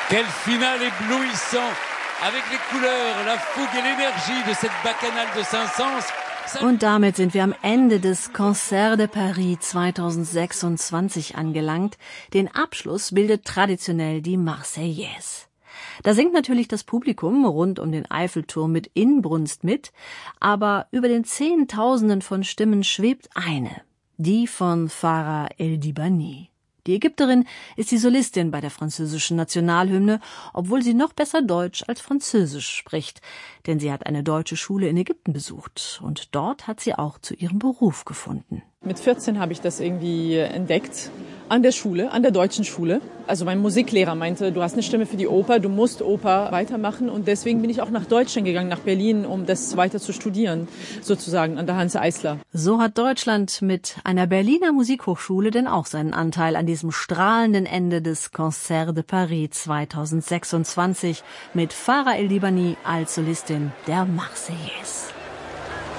Quel final éblouissant, avec les couleurs, la fougue et l'énergie de cette bacchanale de Saint-Saëns. Und damit sind wir am Ende des Concert de Paris 2026 angelangt. Den Abschluss bildet traditionell die Marseillaise. Da singt natürlich das Publikum rund um den Eiffelturm mit Inbrunst mit, aber über den Zehntausenden von Stimmen schwebt eine, die von Farah El-Dibani. Die Ägypterin ist die Solistin bei der französischen Nationalhymne, obwohl sie noch besser Deutsch als Französisch spricht, denn sie hat eine deutsche Schule in Ägypten besucht und dort hat sie auch zu ihrem Beruf gefunden. Mit 14 habe ich das irgendwie entdeckt, an der Schule, an der deutschen Schule. Also mein Musiklehrer meinte, du hast eine Stimme für die Oper, du musst Oper weitermachen und deswegen bin ich auch nach Deutschland gegangen, nach Berlin, um das weiter zu studieren, sozusagen an der Hanns Eisler. So hat Deutschland mit einer Berliner Musikhochschule denn auch seinen Anteil an diesem strahlenden Ende des Concert de Paris 2026 mit Farah El-Dibani als Solistin der Marseillaise.